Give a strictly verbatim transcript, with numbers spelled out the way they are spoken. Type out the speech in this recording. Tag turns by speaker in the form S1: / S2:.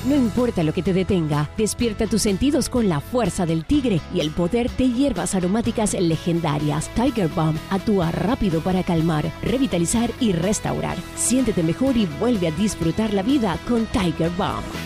S1: No importa lo que te detenga, despierta tus sentidos con la fuerza del tigre y el poder de hierbas aromáticas legendarias. Tiger Balm actúa rápido para calmar, revitalizar y restaurar. Siéntete mejor y vuelve a disfrutar la vida con Tiger Balm.